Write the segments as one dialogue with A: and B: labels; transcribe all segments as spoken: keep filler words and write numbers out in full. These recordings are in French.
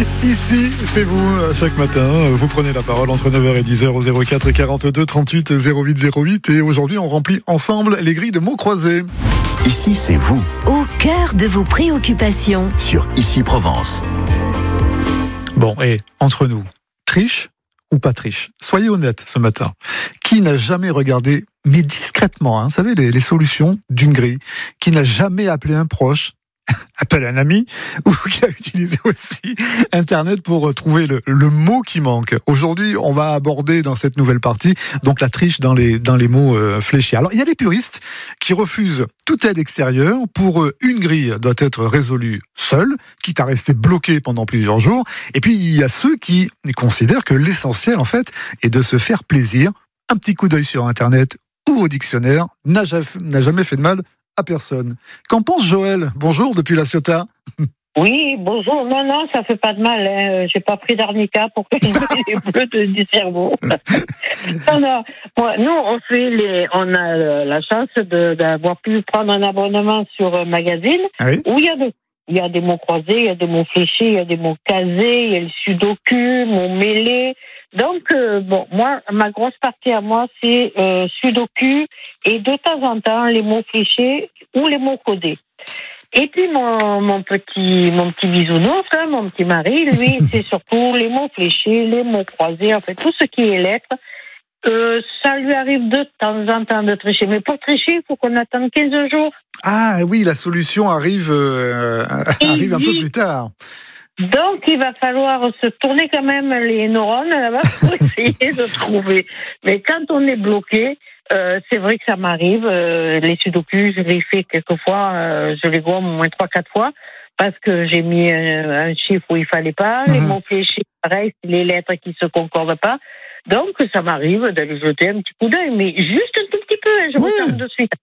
A: Ici, c'est vous, chaque matin, vous prenez la parole entre neuf heures et dix heures au zéro quatre quarante-deux trente-huit zéro huit zéro huit et aujourd'hui on remplit ensemble les grilles de mots croisés.
B: Ici, c'est vous.
C: Au cœur de vos préoccupations.
B: Sur Ici Provence.
A: Bon, et entre nous, triche ou pas triche? Soyez honnête ce matin. Qui n'a jamais regardé, mais discrètement, hein, vous savez, les, les solutions d'une grille? Qui n'a jamais appelé un proche, appelle un ami, ou qui a utilisé aussi Internet pour trouver le, le mot qui manque? Aujourd'hui, on va aborder dans cette nouvelle partie donc la triche dans les, dans les mots euh, fléchés. Alors, il y a les puristes qui refusent toute aide extérieure. Pour eux, une grille doit être résolue seule, quitte à rester bloquée pendant plusieurs jours. Et puis, il y a ceux qui considèrent que l'essentiel, en fait, est de se faire plaisir. Un petit coup d'œil sur Internet ou au dictionnaire n'a jamais fait de mal à personne. Qu'en pense Joël? Bonjour depuis La Ciotat.
D: Oui, bonjour. Non, non, ça fait pas de mal. Hein. J'ai pas pris d'arnica pour que les bleus de, du cerveau. non, non. Moi, nous, on fait les, on a la chance de, d'avoir pu prendre un abonnement sur un magazine
A: ah oui
D: où il y a de, il y a des mots croisés, il y a des mots fléchés, il y a des mots casés, il y a le sudoku, mots mêlés. Donc, euh, bon, moi, ma grosse partie à moi, c'est euh, sudoku et de temps en temps les mots fléchés ou les mots codés. Et puis mon, mon petit mon petit bisounours, hein, mon petit mari, lui, c'est surtout les mots fléchés, les mots croisés, en fait, tout ce qui est lettres. Euh, ça lui arrive de temps en temps de tricher. Mais pour tricher, il faut qu'on attende quinze jours.
A: Ah oui, la solution arrive, euh, arrive un peu plus tard.
D: Donc, il va falloir se tourner quand même les neurones là-bas pour essayer de trouver. Mais quand on est bloqué, euh, c'est vrai que ça m'arrive. Euh, les sudoku, je les fais quelquefois, euh, je les gomme au moins trois, quatre fois parce que j'ai mis un, un chiffre où il fallait pas. Mmh. Les mots fléchés, pareil, c'est les lettres qui se concordent pas. Donc, ça m'arrive d'aller jeter un petit coup d'œil, mais juste un tout petit peu, hein, je
A: oui.
D: me ferme de suite.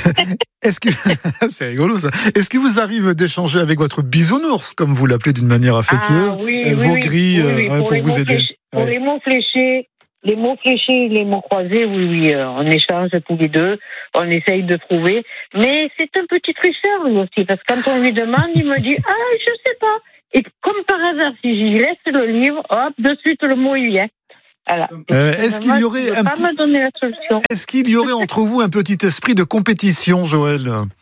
A: Est-ce que... C'est rigolo ça. Est-ce qu'il vous arrive d'échanger avec votre bisounours, comme vous l'appelez d'une manière affectueuse,
D: ah, oui,
A: vos
D: oui,
A: grilles
D: oui, oui,
A: euh, pour,
D: pour
A: vous aider
D: fléchés, Pour
A: ouais.
D: les mots fléchés, les mots fléchés et les mots croisés, oui, oui, euh, on échange tous les deux, on essaye de trouver. Mais c'est un petit tricheur lui aussi, parce que quand on lui demande, il me dit « Ah, je sais pas ». Et comme par hasard, si j'y laisse le livre, hop, de suite le mot y vient. Voilà.
A: Euh, est-ce qu'il y aurait un
D: pas
A: petit...
D: me donner la solution.
A: Est-ce qu'il y aurait entre vous un petit esprit de compétition, Joël?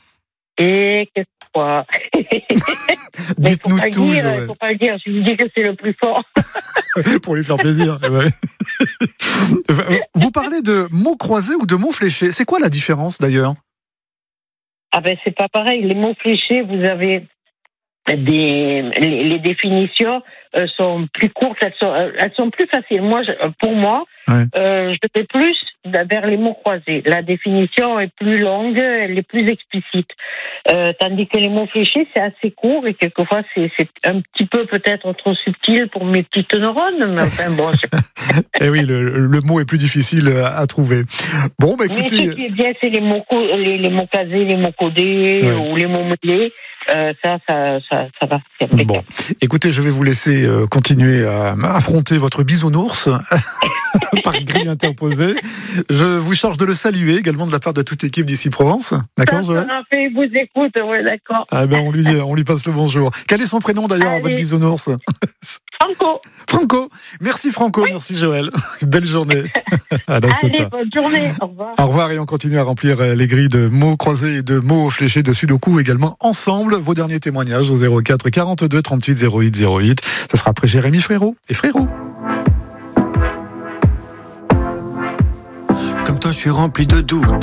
D: Et qu'est-ce quoi
A: Dites-nous tout,
D: dire,
A: Joël.
D: Faut pas le dire, je lui dis que c'est le plus fort.
A: Pour lui faire plaisir. Vous parlez de mots croisés ou de mots fléchés. C'est quoi la différence d'ailleurs?
D: Ah ben c'est pas pareil. Les mots fléchés, vous avez des les, les définitions euh, sont plus courtes, elles sont euh, elles sont plus faciles. Moi, je, pour moi, ouais. euh, je vais plus vers les mots croisés. La définition est plus longue, elle est plus explicite. Euh, tandis que les mots fléchés, c'est assez court et quelquefois c'est c'est un petit peu peut-être trop subtil pour mes petites neurones. Mais enfin bon.
A: Et oui, le, le mot est plus difficile à trouver. Bon, bah écoutez.
D: Mais ce qui est bien, c'est les mots les, les mots casés, les mots codés ouais. ou les mots mêlés. Euh, ça, ça, ça, ça va.
A: Bon, écoutez, je vais vous laisser euh, continuer à affronter votre bisounours par grille interposée. Je vous charge de le saluer également de la part de toute l'équipe d'Ici Provence. D'accord, Joël?
D: Il vous écoute, oui, d'accord.
A: Ah ben, on lui, on lui passe le bonjour. Quel est son prénom d'ailleurs à votre bisounours?
D: Franco.
A: Franco. Merci Franco, oui. Merci Joël. Belle journée. À la
D: Allez, Ciotat. Bonne journée. Au revoir.
A: Au revoir et on continue à remplir les grilles de mots croisés et de mots fléchés de sudoku également ensemble. Vos derniers témoignages au zéro quatre quarante-deux trente-huit zéro huit zéro huit. Ce sera après Jérémy Frérot et Frérot.
E: Comme toi, je suis rempli de doutes.